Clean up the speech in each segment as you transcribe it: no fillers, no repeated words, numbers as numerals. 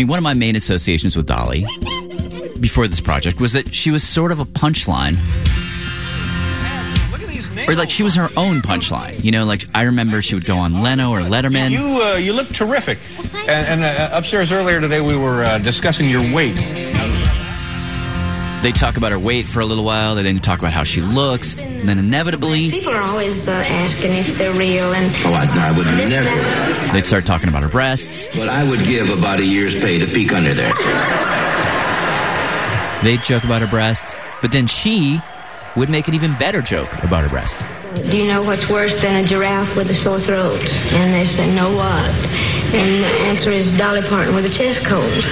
mean, one of my main associations with Dolly before this project was that she was sort of a punchline. Or like she was her own punchline. You know, like I remember she would go on Leno or Letterman. You look terrific. And upstairs earlier today we were discussing your weight. They talk about her weight for a little while. They then talk about how she looks. And then inevitably... People are always asking if they're real. And I would never. They'd start talking about her breasts. But I would give about a year's pay to peek under there. They'd joke about her breasts. But then she would make an even better joke about her breasts. Do you know what's worse than a giraffe with a sore throat? And they say, no what? And the answer is Dolly Parton with a chest cold.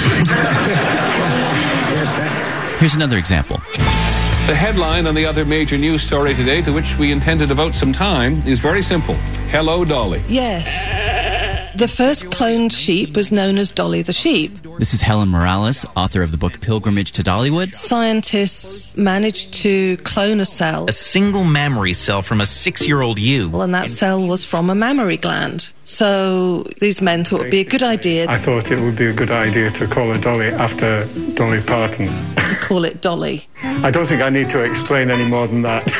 Here's another example. The headline on the other major news story today, to which we intend to devote some time, is very simple. Hello, Dolly. Yes. The first cloned sheep was known as Dolly the sheep. This is Helen Morales, author of the book Pilgrimage to Dollywood. Scientists managed to clone a cell. A single mammary cell from a 6-year-old ewe. And that cell was from a mammary gland. So these men thought it would be a good idea. I thought it would be a good idea to call her Dolly after Dolly Parton. To call it Dolly. I don't think I need to explain any more than that.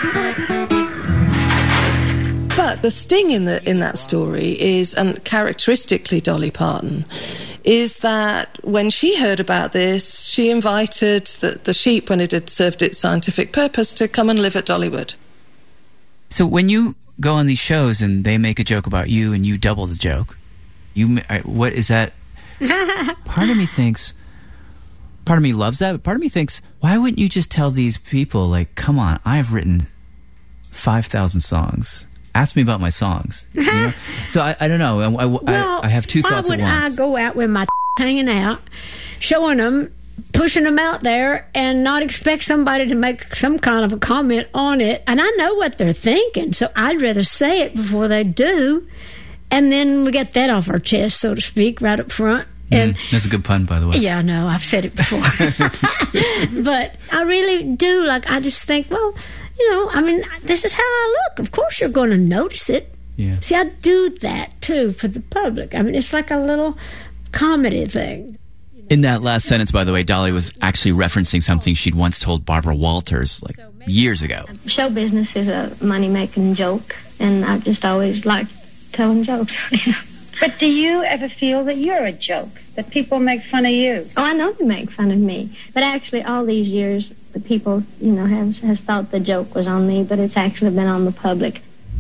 But the sting in that story is, and characteristically Dolly Parton, is that when she heard about this, she invited the sheep, when it had served its scientific purpose, to come and live at Dollywood. So when you go on these shows and they make a joke about you and you double the joke, what is that? Part of me loves that, but part of me thinks, why wouldn't you just tell these people, like, come on, I've written 5,000 songs. Ask me about my songs. You know? So I don't know. I have two thoughts at once. Why would I go out with my hanging out, showing them, pushing them out there, and not expect somebody to make some kind of a comment on it? And I know what they're thinking, so I'd rather say it before they do. And then we get that off our chest, so to speak, right up front. And that's a good pun, by the way. Yeah, I know. I've said it before. But I really do. I just think, well, this is how I look. Of course you're going to notice it. Yeah. See, I do that, too, for the public. I mean, it's like a little comedy thing. In that last sentence, by the way, Dolly was actually referencing something she'd once told Barbara Walters, years ago. Show business is a money-making joke, and I've just always liked telling jokes. But do you ever feel that you're a joke, that people make fun of you? Oh, I know they make fun of me. But actually, all these years, the people, has thought the joke was on me, but it's actually been on the public.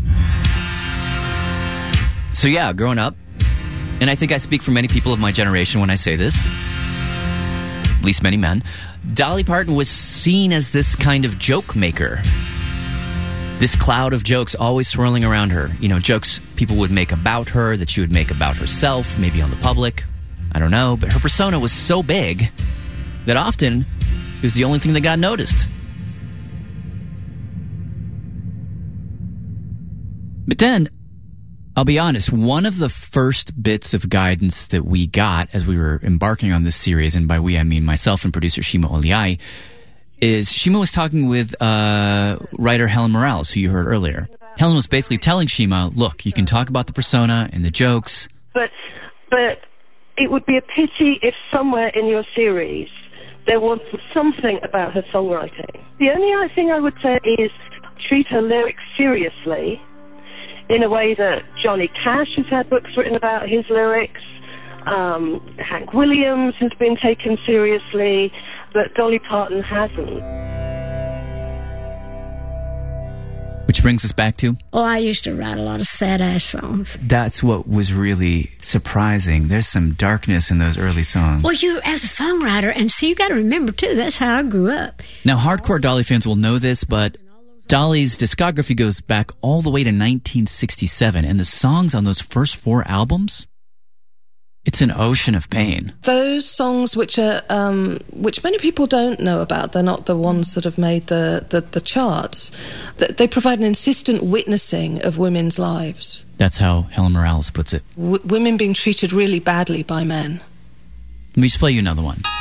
So yeah, growing up, and I think I speak for many people of my generation when I say this, at least many men, Dolly Parton was seen as this kind of joke maker. This cloud of jokes always swirling around her. Jokes people would make about her, that she would make about herself, maybe on the public. I don't know, but her persona was so big that often it was the only thing that got noticed. But then, I'll be honest, one of the first bits of guidance that we got as we were embarking on this series, and by we I mean myself and producer Shima Oliai, is Shima was talking with writer Helen Morales, who you heard earlier. Helen was basically telling Shima, look, you can talk about the persona and the jokes. But it would be a pity if somewhere in your series there was something about her songwriting. The only other thing I would say is treat her lyrics seriously, in a way that Johnny Cash has had books written about his lyrics, Hank Williams has been taken seriously, but Dolly Parton hasn't. Which brings us back to... Oh, I used to write a lot of sad-ass songs. That's what was really surprising. There's some darkness in those early songs. Well, you, as a songwriter, and see, you got to remember, too, that's how I grew up. Now, hardcore Dolly fans will know this, but Dolly's discography goes back all the way to 1967, and the songs on those first 4 albums, it's an ocean of pain. Those songs which many people don't know about, they're not the ones that have made the charts, they provide an insistent witnessing of women's lives. That's how Helen Morales puts it. Women being treated really badly by men. Let me just play you another one.